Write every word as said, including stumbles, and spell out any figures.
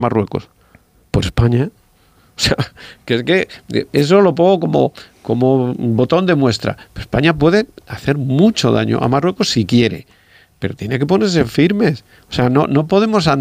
Marruecos? Por España. O sea, que es que eso lo pongo como, como un botón de muestra. Pero España puede hacer mucho daño a Marruecos si quiere, pero tiene que ponerse firmes. O sea, no, no podemos andar